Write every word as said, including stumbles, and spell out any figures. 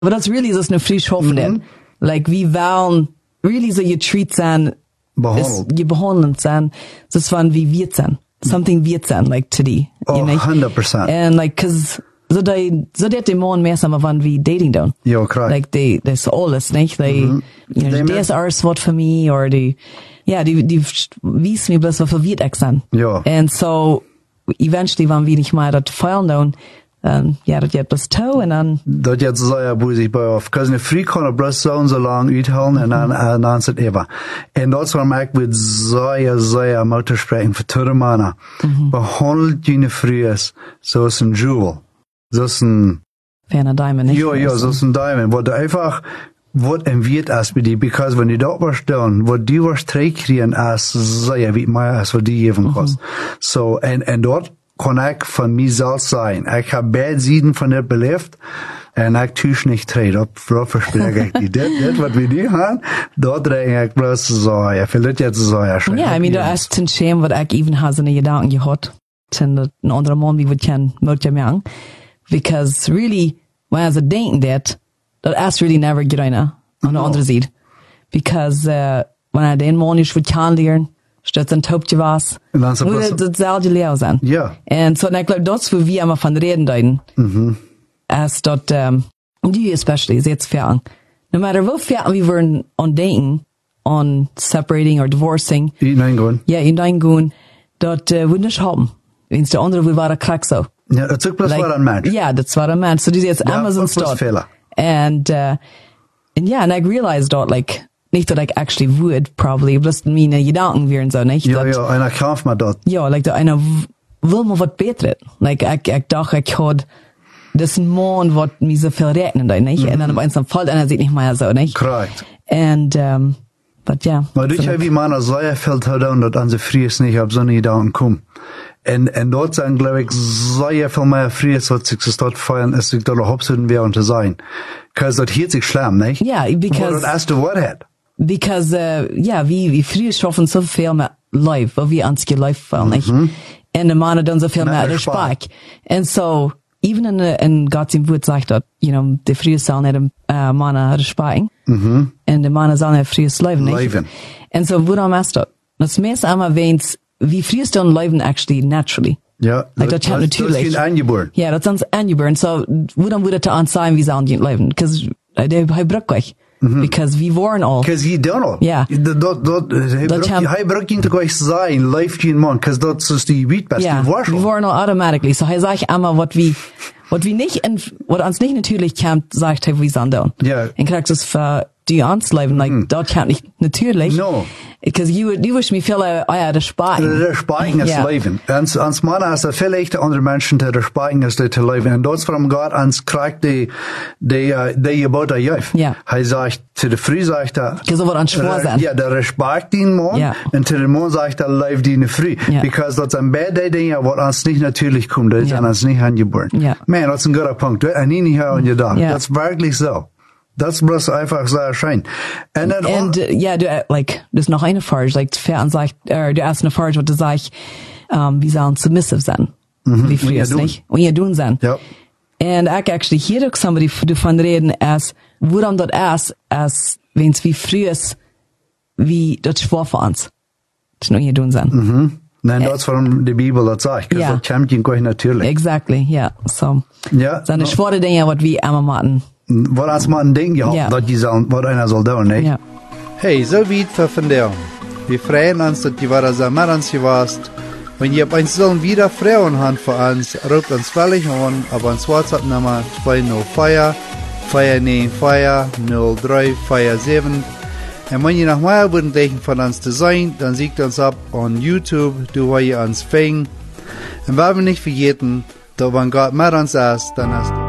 Aber das really ist eine frisch hoffen, mhm. like, wie wollen really so getreat sein, behandelt. Je behandelt sein, das waren wie wir sein. Something wird sein, like, today. Oh, one hundred percent. And, like, cause, so they, so that they more mehr sama van wie dating down. Ja, correct. Like, they, that's alles, nicht? They, mm-hmm. you know, das ist what for me, or die, ja, die, die wissen mir bloß, was verwirrt ich sein. Ja. And so, eventually waren wir nicht mal das fallen down. Um, ja, dat je bloß toe en dan... Dat je zo ja boezig bij af. Because in free kan er bloß zo zo lang uithalen en dan, en dan zit even. En dat is waarom ik met zo'n, zo'n motor spreken voor twee mannen. Behandelt je vries zoals een jewel. Zoals een... Ferner Diamond, nicht? Ja, ja, zoals een diamond. Wat einfach... Wat en weet als bij die, because when je dat was doen, wat die was terugkrijgen als, zo ja, weet maar, als wat die even kost. So, en, en dat kan ik van mezelf zijn. Ik heb beide zijden van het beleefd en ik thuis niet treden. Dat verspreek ik niet. Dit, dit wat we nu gaan, dat dreig ik bloos zo. Ja, vind het jetzt zo ja schön. Ja, I mean, dat is ten shame wat ik even had in de gedanken gehad. Ten dat een andere man wie wat ken, moet je mij. Because really, when I denken dat, dat is really never get aan de andere zijde. Because uh, when I den man is wat kan leren, statt ein Taubje was. Und dann so muss das selbe Lehrer sein. Ja. Und so, und ich glaube, das, wo wir immer von reden deuten, mhm. ist dort, um, die especially, ist jetzt fern. No matter wo fern wir wollen on denken, on separating or divorcing. Hineingehen. Ja, hineingehen, dort, uh, würde nicht haben. Wenn der andere will, war der Krack so. Ja, das ist bloß like, war ein Mensch. Ja, das war ein Mensch. So, die ist jetzt ja, Amazon's dort. Fehler. And, uh, and yeah, and I realized dort, like, nicht, dass ich actually would, probably, bloß meine Gedanken wären so, nicht? Ja, dat, ja, einer kauft mal dort. Ja, like, da einer will mal was Besseres. Like, ich, ich dachte, ich had das ein Mann, was mir so viel rechnen, da, nicht? Mhm. Und dann eins am Fall, einer sieht nicht mehr so, nicht? Korrekt. And, um, but yeah. Maar du so, wie man als sehr viel tun, dass an sie fries nicht auf so eine Gedanken kommen. Und, und dort sind, glaube ich, sehr viel mehr fries, was sich das dort feiern, als sich dort hauptsächlich während zu sein. Because dort hielt sich schlimm, nicht? Ja, yeah, because... Wo das erste Wort hat. Because, uh, ja, wie, wie früher schaffen so viel mehr live, wo wir ans live fallen, nicht? Und die Männer dann so viel mehr Respekt. Und so, even in, in Gottes Wort sagt dort, you know, die früher sollen nicht, uh, Männer Respekt. Mhm. Und die Männer sollen nicht früher leben, nicht? Leben. Und so, wo dann ist das? Das meiste einmal wenigstens, wie früher dann leben actually naturally. Ja, like, das, das, natürlich. Das ist angeboren. Ja, das ist angeboren. So, wo dann würde das an sein, wie sollen die leben? Because, der, der braucht euch. Mm-hmm. Because we weren't all. Because he done all. Yeah. Dat, dat, hij brengt je toch eens zijn, leeft je man, because dat is die wietbest, yeah. die warschel. We weren't all automatically. So, hij zegt einmal, wat wie, wat wie nicht, in, wat uns nicht natürlich kämpft, sagt er, wie sind dann. Ja. Und kriegst es für die ans leben, like, mm. dort kämpft nicht natürlich. No. Because you, you wish me viel, oh ja, das Sparen. Das Sparen ist yeah. Leben. Ans, ans Mann ist er vielleicht andere Menschen, die das Sparen ist, die zu leben. Und das von Gott ans kriegt die, die, die gebot der Jäuf. Ja. Er sagt, zu der Früh sagt er, so wird ans Schwor sein. Ja, der Respekt den Mann. Ja. Und zu dem Mann sagt er, leif die in der Früh. Ja. Because das sind beide Dinge, was uns nicht natürlich kommt, das ist ja. uns nicht angeboren. Ja. Man, das ist ein guter Punkt. Und nie nicht hören gedacht. Ja. Das ist wirklich so. Das muss einfach sehr schön. And, and uh, yeah, du, uh, like, das ist noch eine Frage, like, für an sagt, äh, du hast eine Frage, wo du sagst, um, wie sollen submissive sein? Mhm. Wie früh ist nicht? Und ihr tun sein. Ja. And I actually hear somebody davon reden, als, woran das ist, als, wenn es wie früh ist, wie das schwer für uns. Das ist nur ihr tun sein. Mhm. Nein, das von der Bibel, das sagt, ja. Das Champion gleich natürlich. Exactly, ja, yeah. So. Ja. So eine no. schwere Dinge, was wir einmal machen. Wat als man een ding gehabt, ja. dat je zal, wat einer soll doen, ne? Ja. Hey, so weit für von der. Wir freuen uns, dass die Wara Samarans hier warst. Wenn ihr uns sollen wieder Frauen haben für uns, ruft uns völlig an, aber uns WhatsApp Nummer zwei null vier, vier neun vier, null drei vier sieben. Und wenn ihr noch mehr Wunderlichen von uns zu sein, dann sieht uns ab on YouTube, du wo ihr uns fängt. Und wenn wir nicht vergessen, da wenn Gott mit uns ist, dann ist